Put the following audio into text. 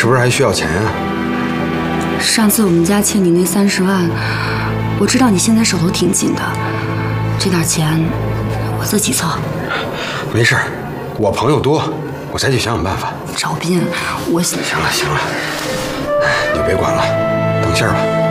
是不是还需要钱啊？ 上次我们家欠你那30万，我知道你现在手头挺紧的，这点钱我自己凑。 没事，我朋友多，我再去想想办法。 赵斌，我行了，你就别管了，等信儿吧。